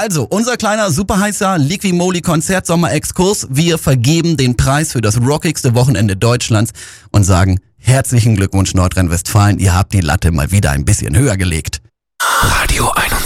Also, unser kleiner superheißer Liqui-Moly-Konzert-Sommer-Exkurs. Wir vergeben den Preis für das rockigste Wochenende Deutschlands und sagen herzlichen Glückwunsch Nordrhein-Westfalen. Ihr habt die Latte mal wieder ein bisschen höher gelegt. Radio 1.